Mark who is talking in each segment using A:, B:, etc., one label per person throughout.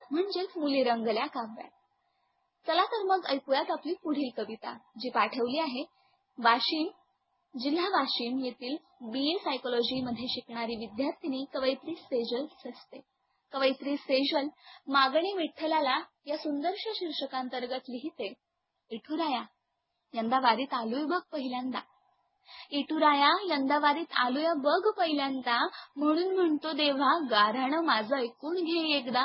A: म्हणजेच मुली रंगल्या काव्यात. चला तर मग ऐकूयात आपली पुढील कविता, जी पाठवली आहे वाशिम, जिल्हा वाशिम येथील BA सायकोलॉजी मध्ये शिकणारी विद्यार्थिनी कवयित्री सेजल सस्ते. कवयित्री सेजल मागणी विठ्ठलाला या सुंदरशा शीर्षकांतर्गत लिहिते, विठुराया यंदा वारीत आलोय बघ पहिल्यांदा. विठुराया यंदा वारीत आलोय बघ पहिल्यांदा, म्हणून म्हणतो देवा गाऱ्हाणं माझं ऐकून घे एकदा.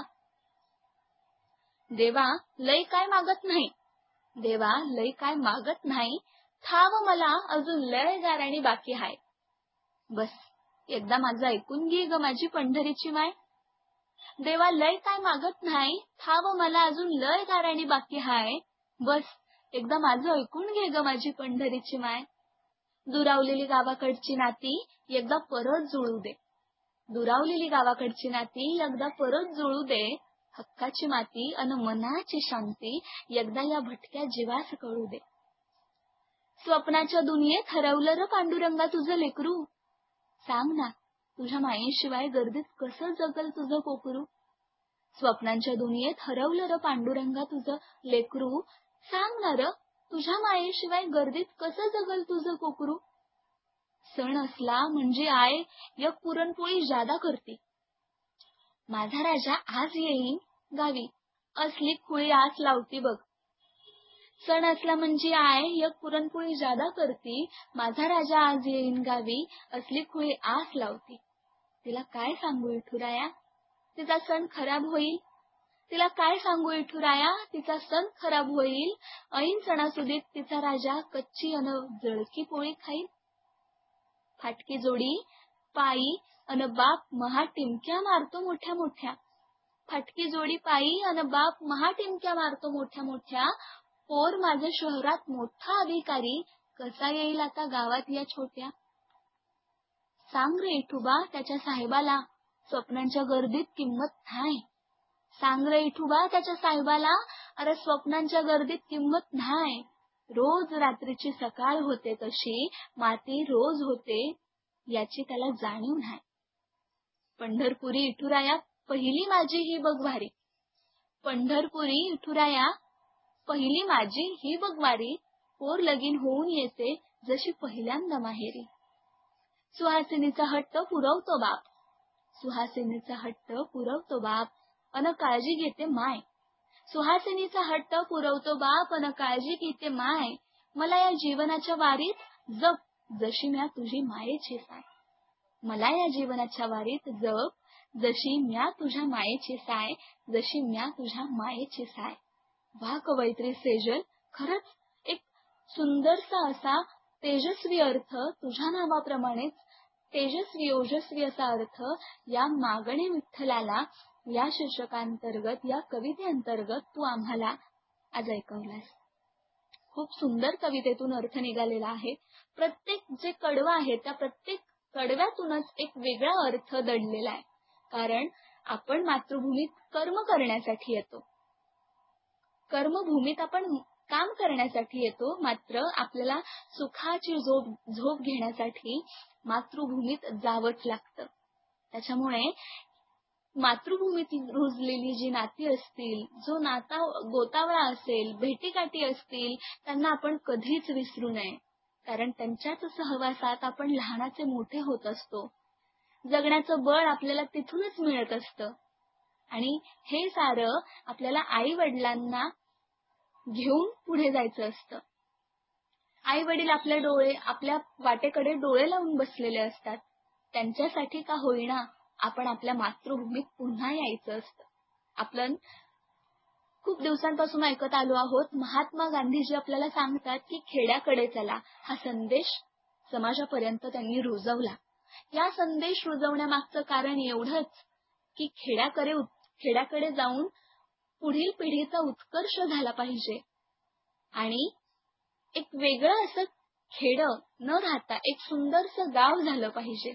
A: देवा लय काय मागत नाही, देवा लय काय मागत नाही, ठाव मला अजून लय गाऱ्हाणी बाकी हाय. बस एकदा माझं ऐकून घे ग माझी पंढरीची माय. देवा लय काय मागत नाही, ठाव मला अजून लय गाऱ्हाणी बाकी हाय. बस एकदा माझं ऐकून घे ग माझी पंढरीची माय. दुरावलेली गावाकडची नाती एकदा परत जुळू दे, दुरावलेली गावाकडची नाती एकदा परत जुळू दे. हक्काची माती अन मनाची शांती एकदा या भटक्या जीवास कळू दे. स्वप्नाच्या दुनियेत हरवलं र पांडुरंगा तुझं लेकरू, सांग ना तुझ्या मायेशिवाय गर्दीत कसं जगल तुझं कोकरू. स्वप्नांच्या दुनियेत हरवलं र पांडुरंगा तुझं लेकरू, सांग ना र तुझ्या मायेशिवाय गर्दीत कसं जगल तुझं कोकरू. सण असला म्हणजे आय एक पुरणपोळी जादा करते, माझा राजा आज येईन गावी असली खुळी आस लावती बघ. सण असला म्हणजे आय एक पुरणपोळी जादा करती, माझा राजा आज येईन गावी असली खुळी आस लावती. तिला काय सांगू विठुराया तिचा सण खराब होईल, तिला काय सांगू विठुराया तिचा सण खराब होईल. ऐन सणासुदीत तिचा राजा कच्ची अन जळकी पोळी खाईल. फाटकी जोडी पायी अन बाप महा टिमक्या मारतो मोठ्या मोठ्या, फाटकी जोडी पायी अन बाप महा टिमक्या मारतो मोठ्या मोठ्या. पोर माझं शहरात मोठा अधिकारी, कसा येईल आता गावात या छोट्या. सांग रे इठुबा त्याच्या साहेबाला, स्वप्नांच्या गर्दीत किंमत नाही. सांग रे इठुबा त्याच्या साहेबाला, अरे स्वप्नांच्या गर्दीत किंमत नाही. रोज रात्रीची सकाळ होते कशी, माती रोज होते याची त्याला जाणीव नाही. पंढरपुरी इठुराया पहिली माझी ही बघ वारी, पंढरपुरी इठुराया पहिली माझी ही बघ वारी. पोर लगीन होऊन येते जशी पहिल्यांदा माहेरी. सुहासिनीचा हट्ट पुरवतो बाप, सुहासिनीचा हट्ट पुरवतो बाप अन काळजी घेते माय. सुहासिनीचा हट्ट पुरवतो बाप अन काळजी घेते माय. मला या जीवनाच्या वारीत जप जशी म्या तुझी मायेची साय, मला या जीवनाच्या वारीत जप जशी म्या तुझ्या मायेची साय, जशी म्या तुझ्या मायेची साय. वा कवयित्री सेजल, खरंच एक सुंदरसा असा तेजस्वी अर्थ, तुझ्या नावाप्रमाणेच तेजस्वी ओजस्वी असा अर्थ या मागणे विठ्ठलाला या शीर्षकांतर्गत या कवितेअंतर्गत तू आम्हाला आज ऐकवलास. खूप सुंदर कवितेतून अर्थ निघालेला आहे. प्रत्येक जे कडवं आहे त्या प्रत्येक कडव्यातूनच एक वेगळा अर्थ दडलेला आहे. कारण आपण मातृभूमीत कर्म करण्यासाठी येतो, कर्मभूमीत आपण काम करण्यासाठी येतो, मात्र आपल्याला सुखाची झोप घेण्यासाठी मातृभूमीत जावंच लागतं. त्याच्यामुळे मातृभूमीत रुजलेली जी नाती असतील, जो नाता गोतावळा असेल, भेटीगाठी असतील, त्यांना आपण कधीच विसरू नये. कारण त्यांच्याच सहवासात आपण लहानाचे मोठे होत असतो. जगण्याचं बळ आपल्याला तिथूनच मिळत असतं आणि हे सारं आपल्याला आई वडिलांना घेऊन पुढे जायचं असतं. आई वडील आपल्या वाटेकडे डोळे लावून बसलेले असतात. त्यांच्यासाठी का होईना आपण आपल्या मातृभूमीत पुन्हा यायचं असतं. आपण खूप दिवसांपासून ऐकत आलो आहोत, महात्मा गांधीजी आपल्याला सांगतात की खेड्याकडे चला. हा संदेश समाजापर्यंत त्यांनी रुजवला. या संदेश रुजवण्यामागचं कारण एवढंच की खेड्याकडे जाऊन पुढील पिढीचा उत्कर्ष झाला पाहिजे आणि एक वेगळं असं खेडं न राहता एक सुंदरसं गाव झालं पाहिजे.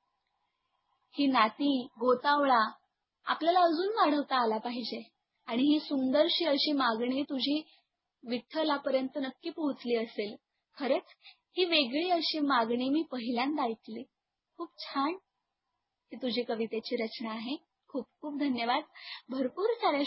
A: ही नाती गोतावळा आपल्याला अजून वाढवता आला पाहिजे आणि ही सुंदरशी अशी मागणी तुझी विठ्ठलापर्यंत नक्की पोहोचली असेल. खरंच ही वेगळी अशी मागणी मी पहिल्यांदा ऐकली. खूप छान ही तुझी कवितेची रचना आहे. खूप खूप धन्यवाद. भरपूर साऱ्या